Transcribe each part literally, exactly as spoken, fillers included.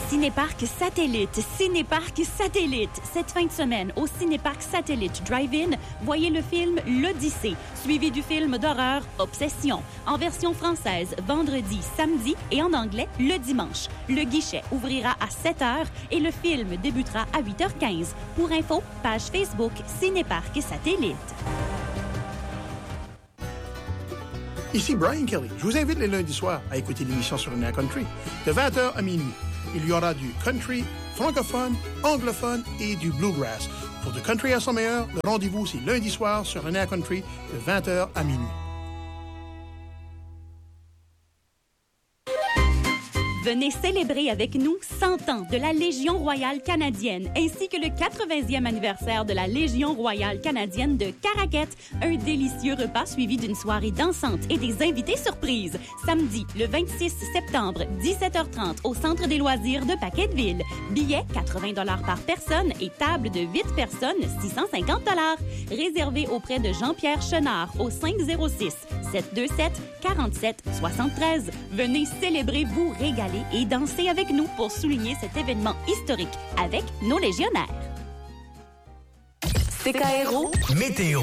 Cinéparc Satellite, Cinéparc Satellite. Cette fin de semaine, au Cinéparc Satellite Drive-In, voyez le film L'Odyssée, suivi du film d'horreur Obsession, en version française vendredi, samedi et en anglais le dimanche. Le guichet ouvrira à sept heures et le film débutera à huit heures quinze. Pour info, page Facebook Cinéparc Satellite. Ici Brian Kelly. Je vous invite les lundis soirs à écouter l'émission sur Air Country de vingt heures à minuit. Il y aura du country, francophone, anglophone et du bluegrass. Pour du country à son meilleur, le rendez-vous c'est lundi soir sur Air Country de vingt heures à minuit. Venez célébrer avec nous cent ans de la Légion royale canadienne ainsi que le quatre-vingtième anniversaire de la Légion royale canadienne de Caraquette. Un délicieux repas suivi d'une soirée dansante et des invités surprises. Samedi, le vingt-six septembre, dix-sept heures trente au Centre des loisirs de Paquetteville. Billets quatre-vingts dollars par personne et table de huit personnes, six cent cinquante dollars. Réservé auprès de Jean-Pierre Chenard au cinq zéro six, sept deux sept, quatre-sept trois trois. Venez célébrer, vous régaler et danser avec nous pour souligner cet événement historique avec nos légionnaires. C K R O Météo.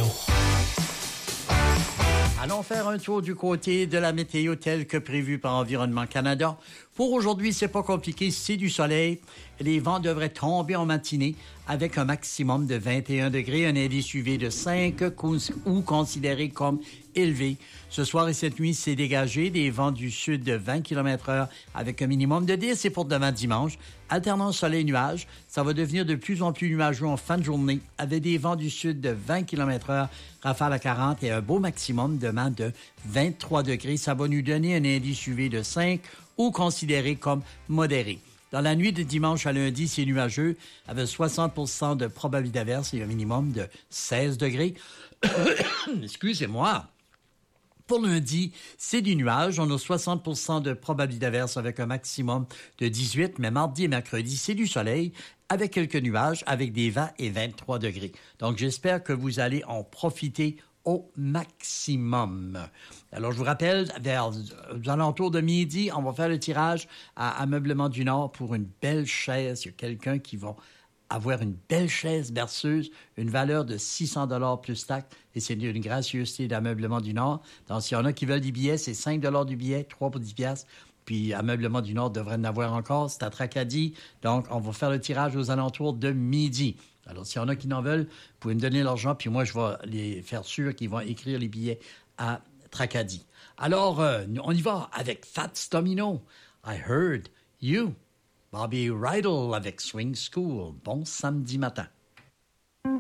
Allons faire un tour du côté de la météo telle que prévue par Environnement Canada. Pour aujourd'hui, c'est pas compliqué, c'est du soleil. Les vents devraient tomber en matinée avec un maximum de vingt et un degrés, un indice U V de cinq ou considéré comme élevé. Ce soir et cette nuit, c'est dégagé, des vents du sud de vingt kilomètres heure avec un minimum de dix. Et pour demain dimanche, alternant soleil-nuage, ça va devenir de plus en plus nuageux en fin de journée avec des vents du sud de vingt kilomètres heure, rafale à quarante et un beau maximum demain de vingt-trois degrés. Ça va nous donner un indice U V de cinq ou considéré comme modéré. Dans la nuit de dimanche à lundi, c'est nuageux avec soixante pour cent de probabilité d'averse et un minimum de seize degrés. Excusez-moi. Pour lundi, c'est du nuage. On a soixante pour cent de probabilité d'averse avec un maximum de dix-huit. Mais mardi et mercredi, c'est du soleil avec quelques nuages, avec des vingt et vingt-trois degrés. Donc, j'espère que vous allez en profiter au maximum. Alors, je vous rappelle, vers aux alentours de midi, on va faire le tirage à Ameublement du Nord pour une belle chaise. Il y a quelqu'un qui va avoir une belle chaise berceuse, une valeur de six cents dollars plus taxes, et c'est une gracieuseté d'Ameublement du Nord. Donc, s'il y en a qui veulent des billets, c'est cinq dollars du billet, trois pour dix piastres. Puis, Ameublement du Nord devrait en avoir encore. C'est à Tracadie. Donc, on va faire le tirage aux alentours de midi. Alors, s'il y en a qui n'en veulent, vous pouvez me donner l'argent, puis moi, je vais les faire sûr qu'ils vont écrire les billets à Tracadie. Alors, euh, on y va avec Fats Domino. I heard you. Bobby Rydell avec Swing School. Bon samedi matin.